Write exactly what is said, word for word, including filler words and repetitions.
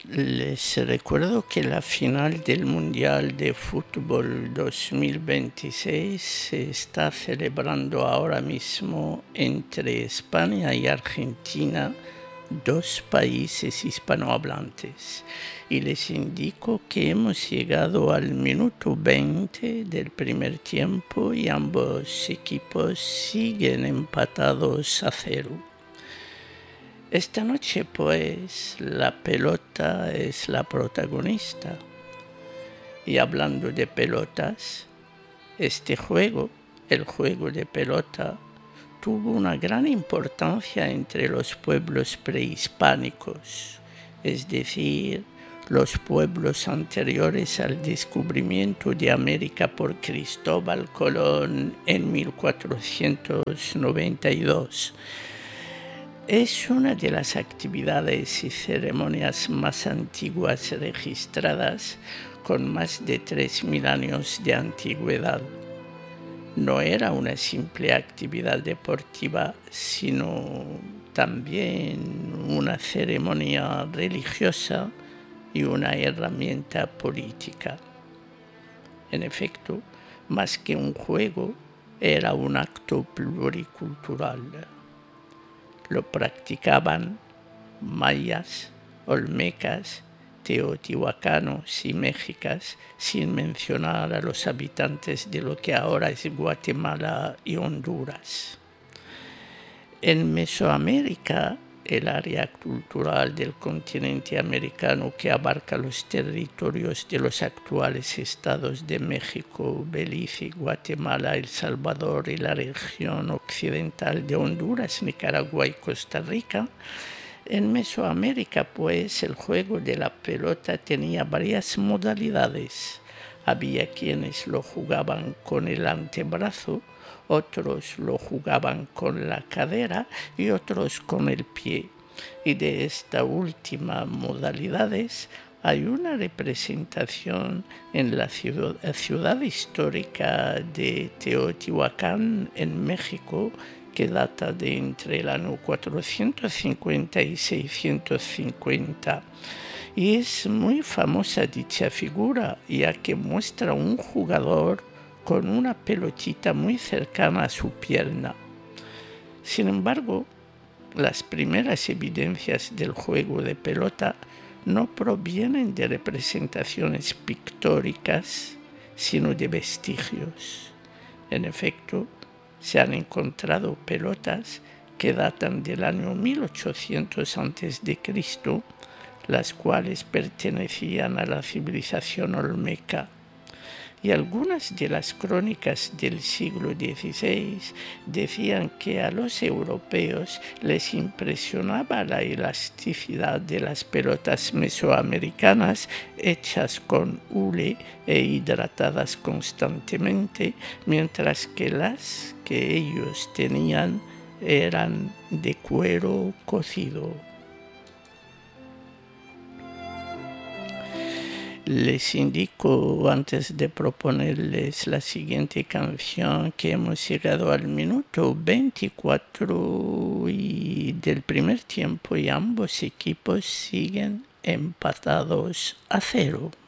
Les recuerdo que la final del Mundial de Fútbol dos mil veintiséis se está celebrando ahora mismo entre España y Argentina, dos países hispanohablantes. Y les indico que hemos llegado al minuto veinte del primer tiempo y ambos equipos siguen empatados a cero. Esta noche, pues, la pelota es la protagonista. Y hablando de pelotas, este juego, el juego de pelota, tuvo una gran importancia entre los pueblos prehispánicos, es decir, los pueblos anteriores al descubrimiento de América por Cristóbal Colón en mil cuatrocientos noventa y dos. Es una de las actividades y ceremonias más antiguas registradas, con más de tres mil años de antigüedad. No era una simple actividad deportiva, sino también una ceremonia religiosa y una herramienta política. En efecto, más que un juego, era un acto pluricultural. Lo practicaban mayas, olmecas, teotihuacanos y mexicas, sin mencionar a los habitantes de lo que ahora es Guatemala y Honduras. En Mesoamérica, el área cultural del continente americano que abarca los territorios de los actuales estados de México, Belice, Guatemala, El Salvador y la región occidental de Honduras, Nicaragua y Costa Rica. En Mesoamérica, pues, el juego de la pelota tenía varias modalidades. Había quienes lo jugaban con el antebrazo, otros lo jugaban con la cadera y otros con el pie. Y de esta última modalidades hay una representación en la ciudad, ciudad histórica de Teotihuacán, en México, que data de entre el año cuatrocientos cincuenta y seiscientos cincuenta. Y es muy famosa dicha figura, ya que muestra un jugador con una pelotita muy cercana a su pierna. Sin embargo, las primeras evidencias del juego de pelota no provienen de representaciones pictóricas, sino de vestigios. En efecto, se han encontrado pelotas que datan del año mil ochocientos antes de Cristo, las cuales pertenecían a la civilización olmeca. Y algunas de las crónicas del siglo dieciséis decían que a los europeos les impresionaba la elasticidad de las pelotas mesoamericanas hechas con hule e hidratadas constantemente, mientras que las que ellos tenían eran de cuero cocido. Les indico, antes de proponerles la siguiente canción, que hemos llegado al minuto veinticuatro y del primer tiempo y ambos equipos siguen empatados a cero.